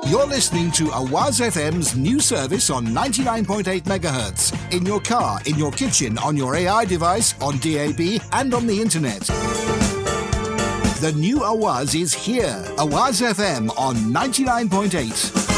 You're listening to Awaz FM's new service on 99.8 megahertz. In your car, in your kitchen, on your AI device, on DAB, and on the internet. The new Awaz is here. Awaz FM on 99.8.